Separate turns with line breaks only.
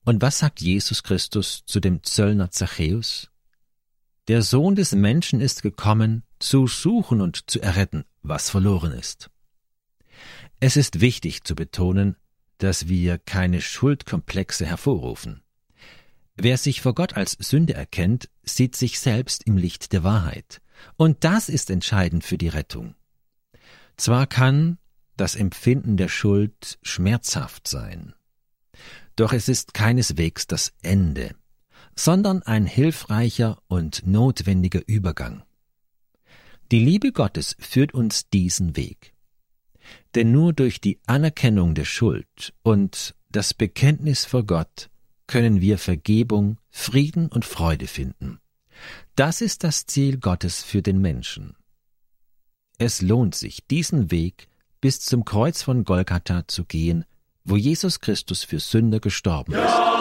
Und was sagt Jesus Christus zu dem Zöllner Zachäus? Der Sohn des Menschen ist gekommen, zu suchen und zu erretten, was verloren ist. Es ist wichtig zu betonen, dass wir keine Schuldkomplexe hervorrufen. Wer sich vor Gott als Sünde erkennt, sieht sich selbst im Licht der Wahrheit. Und das ist entscheidend für die Rettung. Zwar kann das Empfinden der Schuld schmerzhaft sein, doch es ist keineswegs das Ende, sondern ein hilfreicher und notwendiger Übergang. Die Liebe Gottes führt uns diesen Weg. Denn nur durch die Anerkennung der Schuld und das Bekenntnis vor Gott können wir Vergebung, Frieden und Freude finden. Das ist das Ziel Gottes für den Menschen. Es lohnt sich, diesen Weg bis zum Kreuz von Golgatha zu gehen, wo Jesus Christus für Sünder gestorben ist.